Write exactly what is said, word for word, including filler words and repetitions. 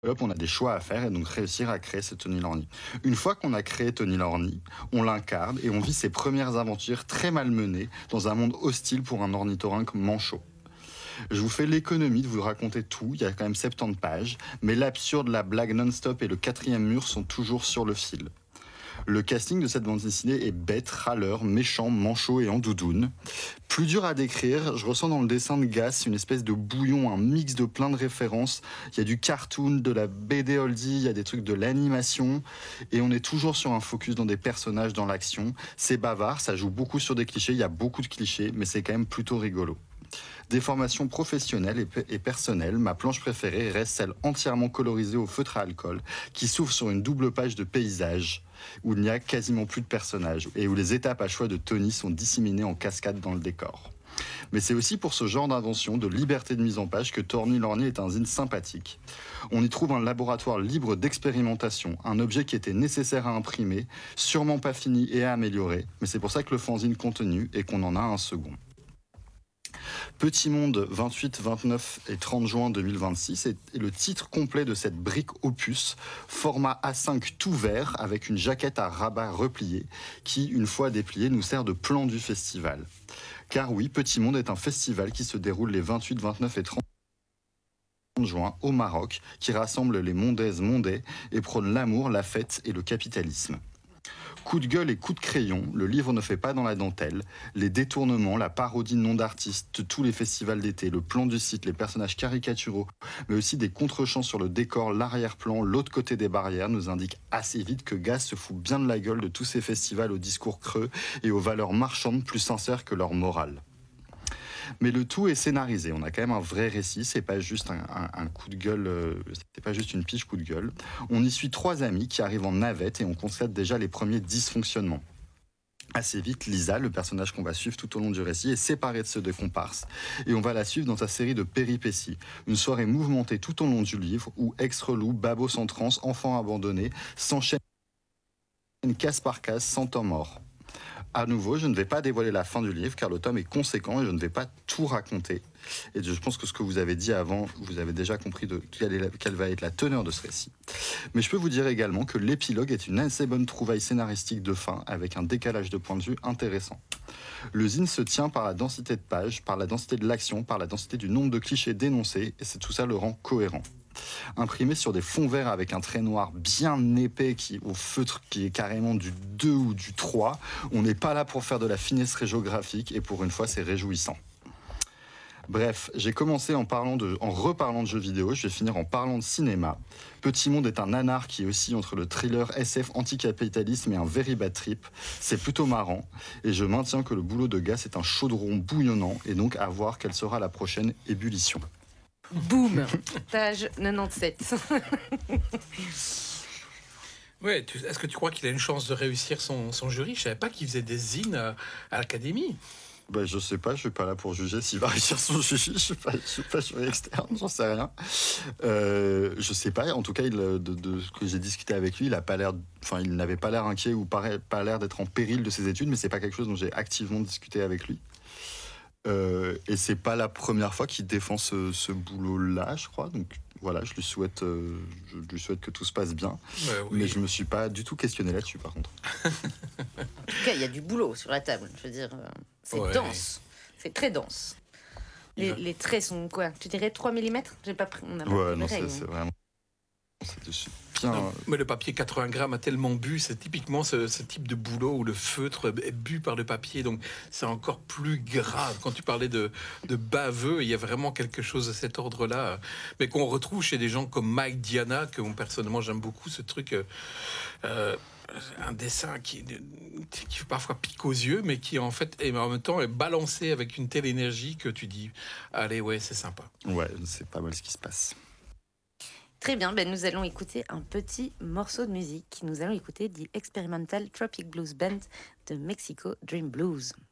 on a des choix à faire et donc réussir à créer ce Tony Lorny. Une fois qu'on a créé Tony Lorny, on l'incarne et on vit ses premières aventures très malmenées dans un monde hostile pour un ornithorynque manchot. Je vous fais l'économie de vous raconter tout, il y a quand même soixante-dix pages, mais l'absurde, la blague non-stop et le quatrième mur sont toujours sur le fil. Le casting de cette bande dessinée est bête, râleur, méchant, manchot et en doudoune. Plus dur à décrire, je ressens dans le dessin de Gass une espèce de bouillon, un mix de plein de références. Il y a du cartoon, de la B D oldie, il y a des trucs de l'animation. Et on est toujours sur un focus dans des personnages, dans l'action. C'est bavard, ça joue beaucoup sur des clichés, il y a beaucoup de clichés, mais c'est quand même plutôt rigolo. Des formations professionnelles et, pe- et personnelles, ma planche préférée reste celle entièrement colorisée au feutre à alcool, qui s'ouvre sur une double page de paysages, où il n'y a quasiment plus de personnages, et où les étapes à choix de Tony sont disséminées en cascade dans le décor. Mais c'est aussi pour ce genre d'invention, de liberté de mise en page, que Tony Lorny est un zine sympathique. On y trouve un laboratoire libre d'expérimentation, un objet qui était nécessaire à imprimer, sûrement pas fini et à améliorer, mais c'est pour ça que le fanzine continue et qu'on en a un second. Petit Monde, vingt-huit, vingt-neuf et trente juin deux mille vingt-six est le titre complet de cette brique opus, format A cinq tout vert avec une jaquette à rabat repliée qui, une fois dépliée, nous sert de plan du festival. Car oui, Petit Monde est un festival qui se déroule les vingt-huit, vingt-neuf et trente juin au Maroc, qui rassemble les mondaises mondais et prône l'amour, la fête et le capitalisme. Coup de gueule et coup de crayon, le livre ne fait pas dans la dentelle. Les détournements, la parodie de noms d'artistes, tous les festivals d'été, le plan du site, les personnages caricaturaux, mais aussi des contre-champs sur le décor, l'arrière-plan, l'autre côté des barrières, nous indiquent assez vite que Gass se fout bien de la gueule de tous ces festivals aux discours creux et aux valeurs marchandes plus sincères que leur morale. Mais le tout est scénarisé. On a quand même un vrai récit. C'est pas juste un, un, un coup de gueule. Euh, c'est pas juste une pige coup de gueule. On y suit trois amis qui arrivent en navette et on constate déjà les premiers dysfonctionnements. Assez vite, Lisa, le personnage qu'on va suivre tout au long du récit, est séparée de ceux des comparses. Et on va la suivre dans sa série de péripéties. Une soirée mouvementée tout au long du livre où ex-relou, babos en transe, enfants abandonnés s'enchaînent case par case sans temps mort. À nouveau, je ne vais pas dévoiler la fin du livre car le tome est conséquent et je ne vais pas tout raconter. Et je pense que ce que vous avez dit avant, vous avez déjà compris de quelle, est la, quelle va être la teneur de ce récit. Mais je peux vous dire également que l'épilogue est une assez bonne trouvaille scénaristique de fin avec un décalage de point de vue intéressant. Le zine se tient par la densité de pages, par la densité de l'action, par la densité du nombre de clichés dénoncés et c'est tout ça le rend cohérent. Imprimé sur des fonds verts avec un trait noir bien épais qui, au feutre qui est carrément du deux ou du trois. On n'est pas là pour faire de la finesse géographique et pour une fois c'est réjouissant. Bref, j'ai commencé en, parlant de, en reparlant de jeux vidéo, je vais finir en parlant de cinéma. Petit Monde est un nanar qui oscille entre le thriller S F anticapitalisme et un very bad trip. C'est plutôt marrant et je maintiens que le boulot de Gass est un chaudron bouillonnant et donc à voir quelle sera la prochaine ébullition. Boum, page quatre-vingt-dix-sept. Ouais, tu- est-ce que tu crois qu'il a une chance de réussir son, son jury? Je savais pas qu'il faisait des zines à, à l'académie. Bah, je sais pas, je suis pas là pour juger s'il va réussir son jury, je suis pas, je suis pas jury externe, j'en sais rien. Euh, je sais pas, en tout cas, il, de, de ce que j'ai discuté avec lui, il a pas l'air, enfin, il n'avait pas l'air inquiet ou pas, pas l'air d'être en péril de ses études, mais c'est pas quelque chose dont j'ai activement discuté avec lui. Euh, et c'est pas la première fois qu'il défend ce, ce boulot-là, je crois. Donc voilà, je lui souhaite, euh, je lui souhaite que tout se passe bien. Ouais, oui. Mais je me suis pas du tout questionné là-dessus, par contre. En tout cas, il y a du boulot sur la table. Je veux dire, euh, c'est Ouais. dense. C'est très dense. Les, Ouais. les traits sont quoi? Tu dirais trois millimètres? J'ai pas pris. On a pas Ouais, pris non, pareil, c'est, c'est hein. vraiment. C'est dessus. Bien. Non, mais le papier quatre-vingts grammes a tellement bu, c'est typiquement ce, ce type de boulot où le feutre est bu par le papier, donc c'est encore plus grave. Quand tu parlais de, de baveux, il y a vraiment quelque chose de cet ordre-là, mais qu'on retrouve chez des gens comme Mike Diana, que moi, personnellement j'aime beaucoup, ce truc, euh, un dessin qui, qui parfois pique aux yeux, mais qui en fait, et en même temps, est balancé avec une telle énergie que tu dis, allez, ouais, c'est sympa. Ouais, c'est pas mal ce qui se passe. Très bien, ben nous allons écouter un petit morceau de musique. Nous allons écouter The Experimental Tropic Blues Band de Mexico Dream Blues.